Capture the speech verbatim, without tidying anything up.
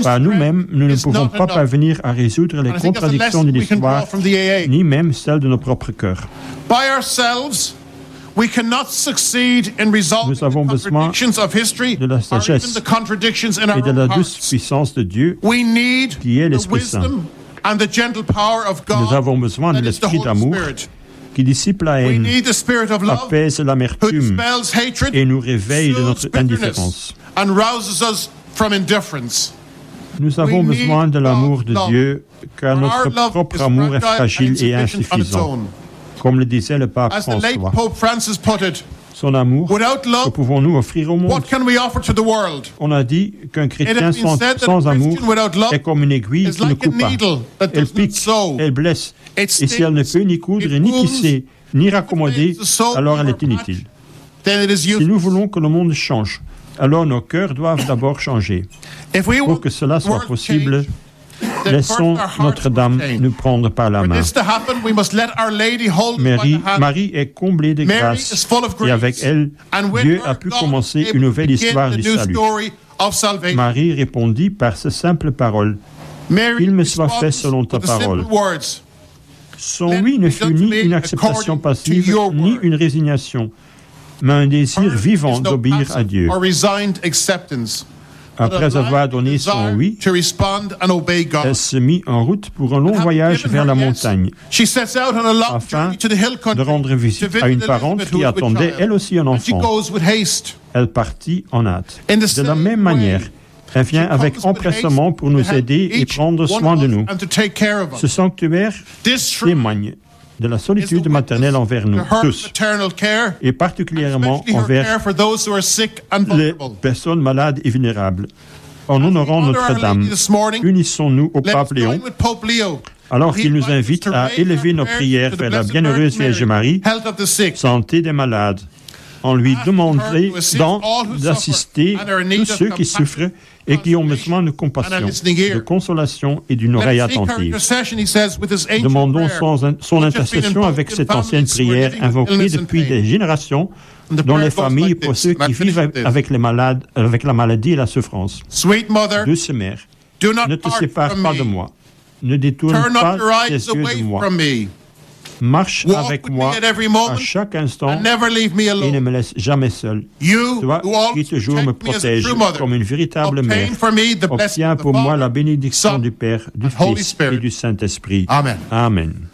Par nous-mêmes, nous ne pouvons pas parvenir à résoudre les contradictions de l'histoire, ni même celles de nos propres cœurs. Nous avons besoin de la sagesse et de la douce puissance de Dieu, qui est l'Esprit Saint. Nous avons besoin de l'esprit d'amour qui dissipe la haine, apaise l'amertume et nous réveille de notre indifférence. Nous avons besoin de l'amour de Dieu, car notre propre amour est fragile et insuffisant. Comme le disait le pape François, son amour, que pouvons-nous offrir au monde? On a dit qu'un chrétien sans, sans amour est comme une aiguille qui ne coupe pas. Elle pique, elle blesse, et si elle ne peut ni coudre, ni tisser, ni raccommoder, alors elle est inutile. Si nous voulons que le monde change, alors nos cœurs doivent d'abord changer. Pour que cela soit possible, laissons Notre-Dame nous prendre par la main. Marie, Marie est comblée de grâce et avec elle, Dieu a pu commencer une nouvelle histoire du salut. Marie répondit par ces simples paroles: « Qu'il me soit fait selon ta parole. » Son oui ne fut ni une acceptation passive, ni une résignation, mais un désir vivant d'obéir à Dieu. Après avoir donné son oui, elle se mit en route pour un long voyage vers la montagne, afin de rendre visite à une parente qui attendait elle aussi un enfant. Elle partit en hâte. De la même manière, elle vient avec empressement pour nous aider et prendre soin de nous. Ce sanctuaire témoigne de la solitude maternelle envers nous tous, et particulièrement envers les personnes malades et vulnérables. En honorant Notre-Dame, unissons-nous au pape Léon, alors qu'il nous invite à élever nos prières vers la bienheureuse Vierge Marie, santé des malades, en lui demandant d'assister tous ceux qui souffrent et qui ont besoin de compassion, de consolation et d'une oreille attentive. Demandons son, son intercession avec cette ancienne prière invoquée depuis des générations dans les familles pour ceux qui vivent avec, les malades, avec la maladie et la souffrance. Douce Mère, ne te sépare pas de moi, ne détourne pas tes yeux de moi. Marche avec moi à chaque instant et ne me laisse jamais seul. Toi qui toujours me protèges comme une véritable mère, obtiens pour moi la bénédiction du Père, du Fils et du Saint-Esprit. Amen. Amen.